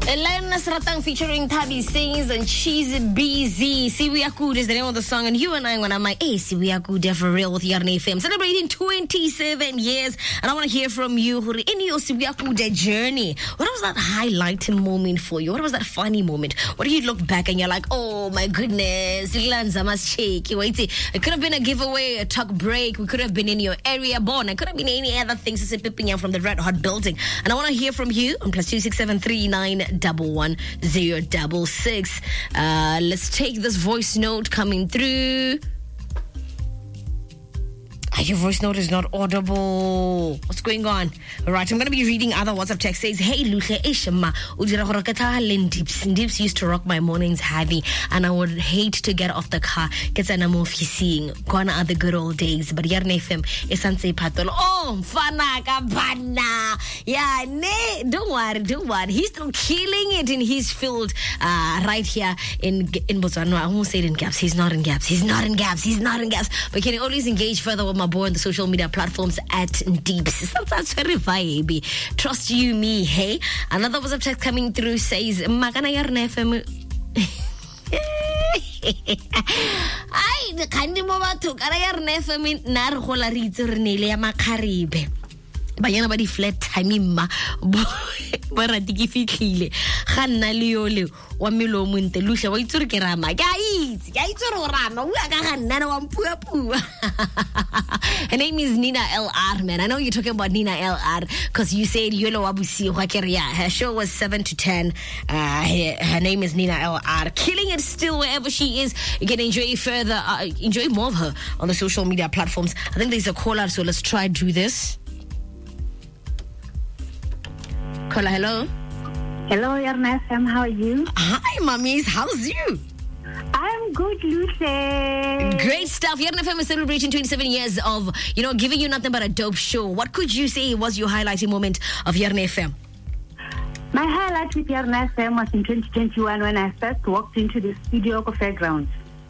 Elena Sratang featuring Tabi Sings and Cheesy BZ. Siwiakud is the name of the song, and you and I when I'm like, hey, Siwiakud for real with Yarn FM. Celebrating 27 years, and I want to hear from you. In your Siwiakud journey, what was that highlighting moment for you? What was that funny moment? What do you look back and you're like, oh my goodness, it could have been a giveaway, a talk break. We could have been in your area born. It could have been any other things from the Red Hot building. And I want to hear from you on +26739110066. Let's take this voice note coming through. Your voice note is not audible. What's going on? All right, I'm going to be reading other WhatsApp text. Says, hey, Luhle Ishama, Dips used to rock my mornings heavy, and I would hate to get off the car. Get an seeing. Gone are the good old days. But Yarn FM is Sanse Patol. Oh, Fanaka Bana. Yeah, don't worry. He's still killing it in his field right here in Botswana. I won't say it in gaps. He's not in gaps. But can you always engage further with my boy on the social media platforms at Deeps. That's very vibe. Trust you, me, hey. Another WhatsApp text coming through says, Magana Yarn FM. Ay, the kind of moment to Yarn FM Narhola Rizurnele Makaribe. Bayana ba di flat time ma ba ratiki fitlile ga nna le yole wa melo monte lusha wa itsore ke rama ga itsore rama o ka ga nna wa mpua. Her name is Nina LR, man. I know you're talking about Nina LR because you said yolo wa busi wa keria. Her show was 7 to 10. Her name is Nina LR, killing it still wherever she is. You can enjoy more of her on the social media platforms. I think there's a caller, so let's try do this. Caller, hello. Hello, Yarn FM. How are you? Hi, mummies. How's you? I'm good, Lucy. Great stuff. Yarn FM is celebrating 27 years of, giving you nothing but a dope show. What could you say was your highlighting moment of Yarn FM? My highlight with Yarn FM was in 2021 when I first walked into the studio of Fairgrounds.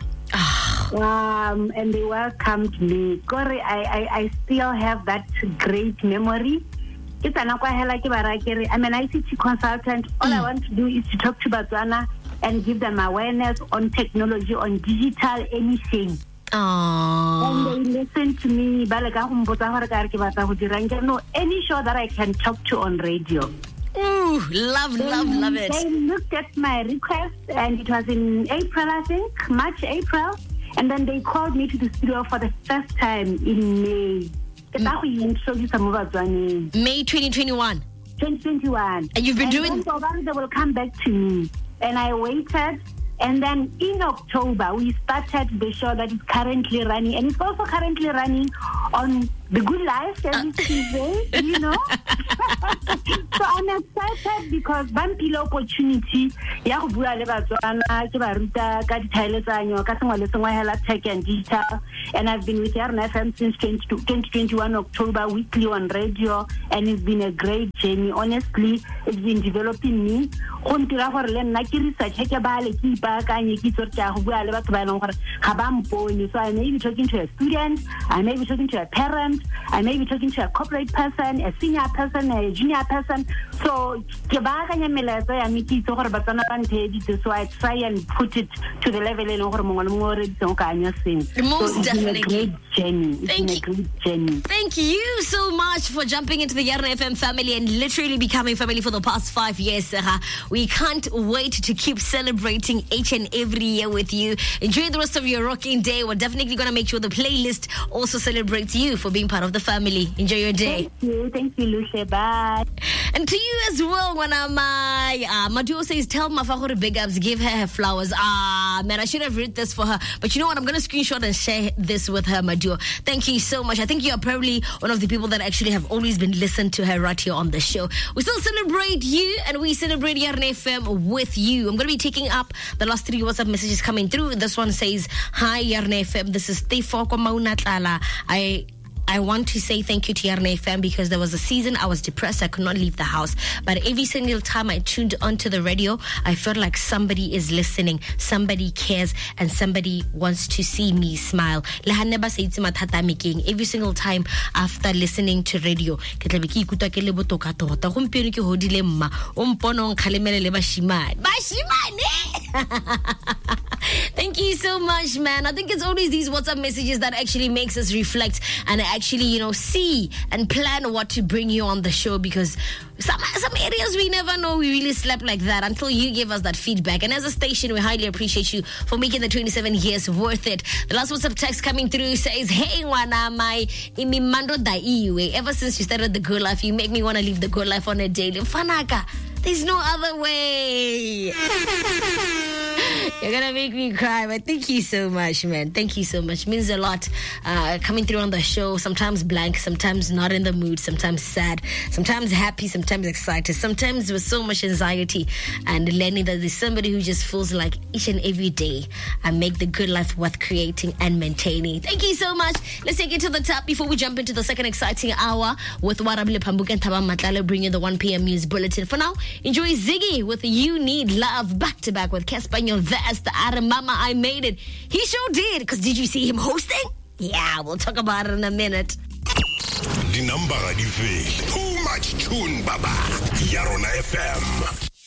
And they welcomed me. Corey, I still have that great memory. It's an I'm an ICT consultant. All I want to do is to talk to Botswana and give them awareness on technology, on digital, anything. And they listen to me. Any show that I can talk to on radio. Ooh, love it. They looked at my request, and it was in April, I think, March, April. And then they called me to the studio for the first time in May. May 2021. 2021. And you've been doing... They will come back to me. And I waited. And then in October, we started the show that is currently running. And it's also currently running on The Good Life every Tuesday, So I'm excited because one pillar opportunity, tech and digital. And I've been with Yarn FM since 2021 October, weekly on radio. And it's been a great journey. Honestly, it's been developing me. So I may be talking to a student, I may be talking to a parent, I may be talking to a corporate person, a senior person, a junior person. So I try and put it to the level. Most definitely. It's been a great journey. Thank you so much for jumping into the Yarn FM family and literally becoming family for the past 5 years, Sarah. We can't wait to keep celebrating each and every year with you. Enjoy the rest of your rocking day. We're definitely going to make sure the playlist also celebrates you for being part of the family. Enjoy your day. Thank you, Lucia. Bye. And to you as well, when Maduo says, tell Mafahore big ups, give her flowers. Man, I should have read this for her. But you know what? I'm going to screenshot and share this with her, Maduo. Thank you so much. I think you are probably one of the people that actually have always been listened to her right here on the show. We still celebrate you, and we celebrate Yarn FM with you. I'm going to be taking up the last 3 WhatsApp messages coming through. This one says, hi, Yarn FM. This is Tefoko Maunatlala. I want to say thank you to Yarna FM because there was a season I was depressed. I could not leave the house. But every single time I tuned onto the radio, I felt like somebody is listening, somebody cares, and somebody wants to see me smile. Every single time after listening to radio, thank you so much, man. I think it's always these WhatsApp messages that actually makes us reflect and actually, see and plan what to bring you on the show, because some areas we never know we really slept like that until you give us that feedback. And as a station, we highly appreciate you for making the 27 years worth it. The last WhatsApp text coming through says, hey, wana my imimando daiwe. Ever since you started the good life, you make me want to live the good life on a daily. Fanaka, there's no other way. You're gonna make me cry, but thank you so much, man. Thank you so much. Means a lot. Coming through on the show, sometimes blank, sometimes not in the mood, sometimes sad, sometimes happy, sometimes excited, sometimes with so much anxiety, and learning that there's somebody who just feels like each and every day I make the good life worth creating and maintaining. Thank you so much. Let's take it to the top before we jump into the second exciting hour with Warabile Pambuka and Taba Matlala bringing the 1 p.m. news bulletin. For now, enjoy Ziggy with You Need Love back to back with Caspaniel. That's the Adam Mama, I made it. He sure did, because did you see him hosting? Yeah, we'll talk about it in a minute. The number too much tune, Baba. Yarona FM.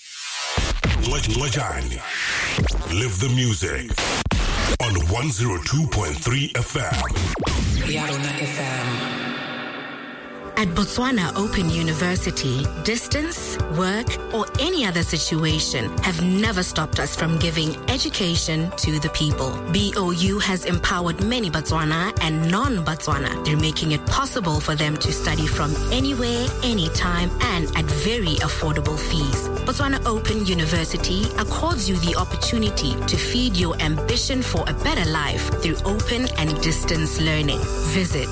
Lojani. Live the music on 102.3 FM. Yarona FM. At Botswana Open University, distance, work, or any other situation have never stopped us from giving education to the people. BOU has empowered many Botswana and non-Botswana through making it possible for them to study from anywhere, anytime, and at very affordable fees. Botswana Open University accords you the opportunity to feed your ambition for a better life through open and distance learning. Visit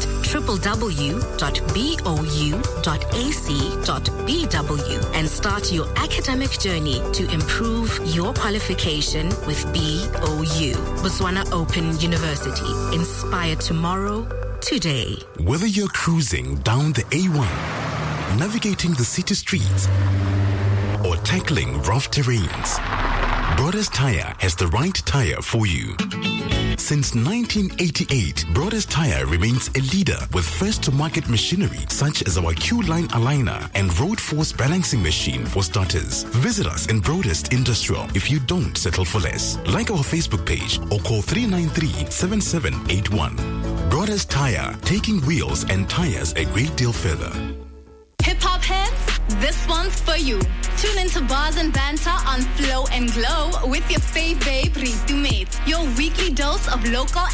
www.bou.ac.bw and start your academic journey to improve your qualification with BOU. Botswana Open University. Inspire tomorrow, today. Whether you're cruising down the A1, navigating the city streets, or tackling rough terrains, Brothers Tire has the right tire for you. Since 1988, Brothers Tire remains a leader with first-to-market machinery such as our Q-Line aligner and Road Force balancing machine for starters. Visit us in Broadest Industrial if you don't settle for less. Like our Facebook page or call 393-7781. Brothers Tire, taking wheels and tires a great deal further. Hip-hop heads, this one's for you. Tune into Bars and Banter on Flow and Glow with your fave babe, Ritu Mates. Your weekly dose of local